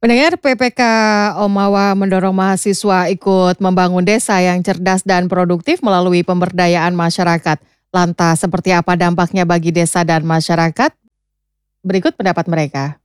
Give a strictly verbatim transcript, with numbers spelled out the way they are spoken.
Pendengar, P P K Omawa mendorong mahasiswa ikut membangun desa yang cerdas dan produktif melalui pemberdayaan masyarakat. Lantas seperti apa dampaknya bagi desa dan masyarakat? Berikut pendapat mereka.